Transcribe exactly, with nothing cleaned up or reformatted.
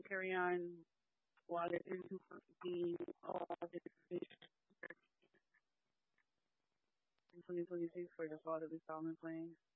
carry on while it is being all this in twenty twenty-six for the fall of installment plans.